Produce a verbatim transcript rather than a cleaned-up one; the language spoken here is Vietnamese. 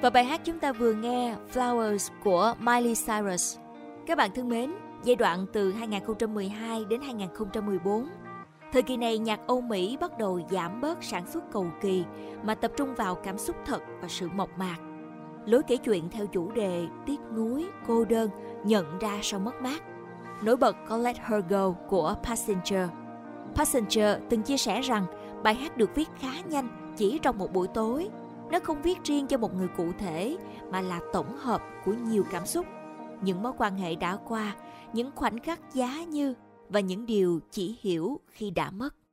Và bài hát chúng ta vừa nghe Flowers của Miley Cyrus. Các bạn thân mến, giai đoạn từ hai không một hai đến hai không một bốn, thời kỳ này nhạc Âu Mỹ bắt đầu giảm bớt sản xuất cầu kỳ mà tập trung vào cảm xúc thật và sự mộc mạc. Lối kể chuyện theo chủ đề tiếc nuối, cô đơn, nhận ra sau mất mát. Nổi bật có Let Her Go của Passenger. Passenger từng chia sẻ rằng bài hát được viết khá nhanh chỉ trong một buổi tối. Nó không viết riêng cho một người cụ thể mà là tổng hợp của nhiều cảm xúc, những mối quan hệ đã qua, những khoảnh khắc giá như và những điều chỉ hiểu khi đã mất.